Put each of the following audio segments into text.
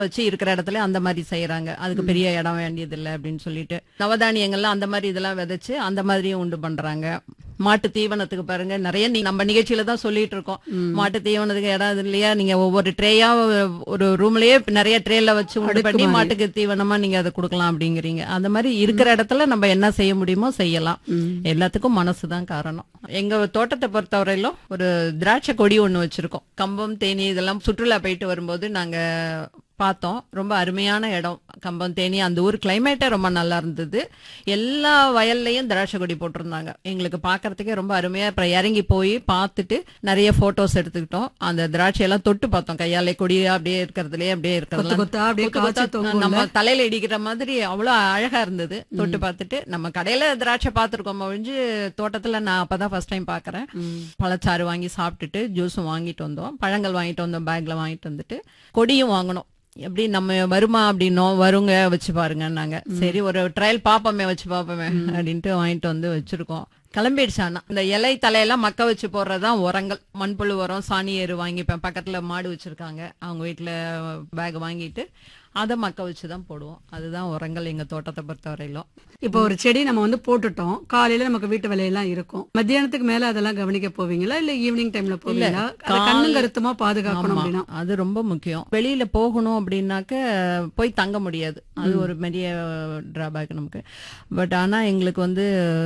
வச்சு இருக்கிற இடத்துல அந்த மாதிரி செய்யறாங்க. அதுக்கு பெரிய இடம் வேண்டியது இல்லை அப்படின்னு சொல்லிட்டு நவதானியங்கள்லாம் அந்த மாதிரி இதெல்லாம் விதைச்சு அந்த மாதிரியும் உண்டு பண்றாங்க. மாட்டு தீவனத்துக்கு பாருங்க நிறைய நம்ம நிகழ்ச்சியில தான் சொல்லிட்டு இருக்கோம். மாட்டு தீவனத்துக்கு இடம் இது இல்லையா, நீங்க ஒவ்வொரு ட்ரேயா ஒரு ரூம்லயே நிறைய ட்ரேல வச்சு உண்டு பண்ணி மாட்டுக்கு தீவனமா நீங்க அதை கொடுக்கலாம் அப்படிங்கிறீங்க. அந்த மாதிரி இருக்கிற இடத்துல நம்ம என்ன செய்ய முடியுமோ செய்யலாம். எல்லாத்துக்கும் மனசுதான் காரணம். எங்க தோட்டத்தை பொறுத்தவரையிலும் ஒரு திராட்சை கொடி ஒண்ணு வச்சிருக்கோம். கம்பம், தேனி இதெல்லாம் சுற்றுலா போயிட்டு வரும்போது நாங்க பார்த்தோம். ரொம்ப அருமையான இடம். கம்பம், தேனி அந்த ஊர் கிளைமேட்டே ரொம்ப நல்லா இருந்தது. எல்லா வயல்லையும் திராட்சை கொடி போட்டிருந்தாங்க. எங்களுக்கு பாக்குறதுக்கே ரொம்ப அருமையா. அப்புறம் இறங்கி போய் பார்த்துட்டு நிறைய போட்டோஸ் எடுத்துக்கிட்டோம். அந்த திராட்சையெல்லாம் தொட்டு பார்த்தோம். கையாலே கொடியா அப்படியே இருக்கிறதுலயே அப்படியே இருக்கிறதுலாம் நம்ம தலையில இடிக்கிற மாதிரி அவ்வளவு அழகா இருந்தது. தொட்டு பார்த்துட்டு நம்ம கடையில திராட்சை பார்த்திருக்கோம் ஒழிஞ்சு தோட்டத்துல நான் அப்பதான் ஃபர்ஸ்ட் டைம் பாக்குறேன். பழச்சாறு வாங்கி சாப்பிட்டுட்டு ஜூஸும் வாங்கிட்டு வந்தோம். பழங்கள் வாங்கிட்டு வந்தோம். பேக்ல வாங்கிட்டு வந்துட்டு கொடியும் வாங்கணும். எப்படி நம்ம வருமா அப்படின்னோம். வருங்க வச்சு பாருங்கன்னாங்க. சரி ஒரு ட்ரையல் பாப்போமே வச்சு பாப்போமே அப்படின்ட்டு வாங்கிட்டு வந்து வச்சிருக்கோம். கிளம்பிடுச்சானா இந்த இலை தலையெல்லாம் மக்க வச்சு போடுறதுதான் உரங்கள். மண்புழு உரம், சாணி ஏறு வாங்கிப்பேன். பக்கத்துல மாடு வச்சிருக்காங்க. அவங்க வீட்டுல பேக் வாங்கிட்டு அதை மக்க வச்சுதான் போடுவோம். அதுதான் உரங்கள் எங்க தோட்டத்தை பொறுத்தவரையிலும். இப்போ ஒரு செடி நம்ம வந்து போட்டுட்டோம். காலையில நமக்கு வீட்டு வேலையெல்லாம் இருக்கும். மத்தியானத்துக்கு மேல அதெல்லாம் கவனிக்க போவீங்களா இல்ல ஈவினிங் டைம்ல போவீங்களா? கண்ணும் கருத்துமா பாதுகாக்கணும் அப்படின்னா அது ரொம்ப முக்கியம். வெளியில போகணும் அப்படின்னாக்க போய் தங்க முடியாது. அது ஒரு பெரிய டிராபேக் நமக்கு. பட் ஆனா எங்களுக்கு வந்து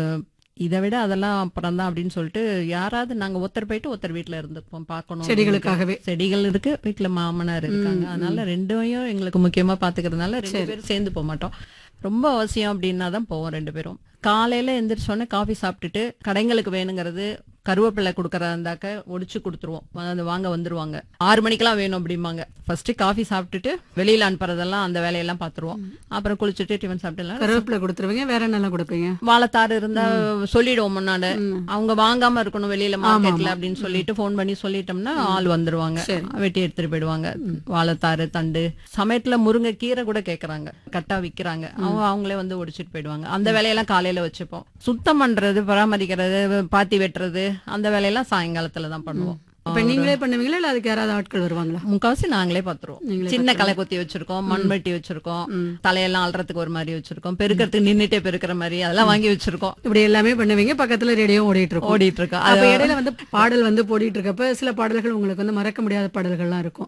இதை விட அதெல்லாம் அப்புறம் தான் அப்படின்னு சொல்லிட்டு யாராவது நாங்க ஒருத்தர் போயிட்டு ஒருத்தர் வீட்டுல இருந்துப்போம். பார்க்கணும் செடிகளுக்காகவே. செடிகள் இருக்கு, வீட்டுல மாமனார் இருக்காங்க. அதனால ரெண்டையும் எங்களுக்கு முக்கியமா பாத்துக்கிறதுனால 2 பேரும் சேர்ந்து போக மாட்டோம். ரொம்ப அவசியம் அப்படின்னா தான் போவோம் 2 பேரும். காலையில எந்திரிச்சோன்னே காஃபி சாப்பிட்டுட்டு கடைங்களுக்கு வேணுங்கிறது கருவேப்பிலை கொடுக்கறதா இருந்தாக்க ஒடிச்சு கொடுத்துருவோம். வாங்க வந்துருவாங்க. 6 மணிக்கெல்லாம் வேணும் அப்படிம்பாங்க. ஃபர்ஸ்ட் காஃபி சாப்பிட்டுட்டு வெளியில அனுப்புறதெல்லாம் அந்த வேலையெல்லாம் பாத்துருவோம். அப்புறம் குளிச்சுட்டு டிஃபன் சாப்பிட்டு கருவேப்பிலை கொடுத்துருவீங்க. வேற என்னெல்லாம் கொடுப்பீங்க? வாழைத்தாறு இருந்தா சொல்லிடுவோம் முன்னாடி. அவங்க வாங்காம இருக்கணும் வெளியில மார்க்கெட்ல அப்படின்னு சொல்லிட்டு போன் பண்ணி சொல்லிட்டோம்னா ஆள் வந்துருவாங்க. வெட்டி எடுத்துட்டு போயிடுவாங்க. வாழைத்தாறு, தண்டு, சமயத்துல முருங்கை கீரை கூட கேக்குறாங்க. கட்டா விக்கிறாங்க. அவங்களே வந்து ஒடிச்சிட்டு போயிடுவாங்க. அந்த வேலையெல்லாம் காலையில வச்சுப்போம். சுத்தம் பண்றது, பராமரிக்கிறது, பாத்தி வெட்டுறது அந்த வேலையெல்லாம் சாயங்காலத்துல தான் பண்ணுவோம். இப்ப நீங்களே பண்ணுவீங்களா இல்ல அதுக்கு யாராவது ஆட்கள் வருவாங்களா? முக்காவாசி நாங்களே பாத்துருவோம். சின்ன களை கொத்தி வச்சிருக்கோம், மண்வெட்டி வச்சிருக்கோம், தலையெல்லாம் அல்றதுக்கு ஒரு மாதிரி வச்சிருக்கோம், பெருக்கிறதுக்கு நின்னுட்டே பெருக்கிற மாதிரி அதெல்லாம் வாங்கி வச்சிருக்கோம். இப்படி எல்லாமே பண்ணுவீங்க. பக்கத்துல ரேடியோ ஓடிட்டு இருக்கோம். இருக்கோம். அப்ப இடையில வந்து பாடல் வந்து போடிட்டு இருக்கப்ப சில பாடல்கள் உங்களுக்கு வந்து மறக்க முடியாத பாடல்கள்லாம் இருக்கும்.